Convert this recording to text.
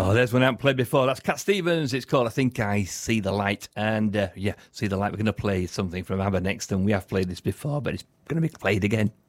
Oh, there's one I haven't played before. That's Cat Stevens. It's called I Think I See the Light. And yeah, See the Light. We're going to play something from ABBA next. And we have played this before, but it's going to be played again.